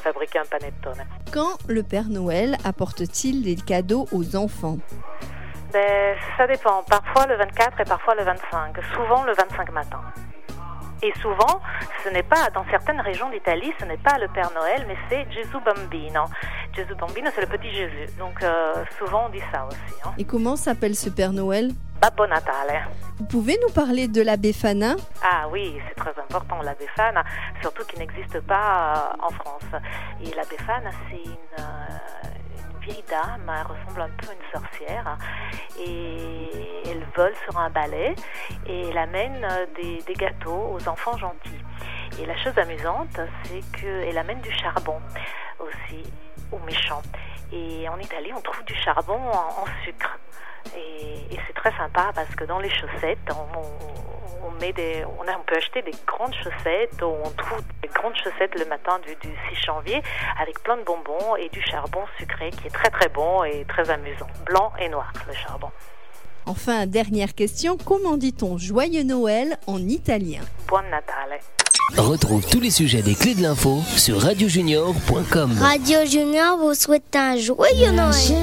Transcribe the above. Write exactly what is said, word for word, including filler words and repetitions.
fabriquer un panettone. Quand le Père Noël apporte-t-il des cadeaux aux enfants ? Ben, ça dépend. Parfois le vingt-quatre et parfois le vingt-cinq. Souvent le vingt-cinq matin. Et souvent, ce n'est pas, dans certaines régions d'Italie, ce n'est pas le Père Noël, mais c'est Gesù Bambino. Gesù Bambino, c'est le petit Jésus. Donc euh, souvent on dit ça aussi. Hein. Et comment s'appelle ce Père Noël ? Babbo Natale. Vous pouvez nous parler de la Befana ? Ah oui, c'est très important, la Befana, surtout qu'il n'existe pas euh, en France. Et la Befana, c'est une... Euh, vieille dame, elle ressemble un peu à une sorcière et elle vole sur un balai et elle amène des, des gâteaux aux enfants gentils. Et la chose amusante, c'est qu'elle amène du charbon aussi aux méchants. Et en Italie, on trouve du charbon en, en sucre. Et, et c'est très sympa parce que dans les chaussettes, on, on, on, met des, on, a, on peut acheter des grandes chaussettes, on trouve des grandes chaussettes le matin du, du six janvier avec plein de bonbons et du charbon sucré qui est très très bon et très amusant. Blanc et noir, le charbon. Enfin, dernière question, comment dit-on Joyeux Noël en italien ? Buon Natale. Retrouve tous les sujets des clés de l'info sur radio junior point com. Radio Junior vous souhaite un joyeux Noël.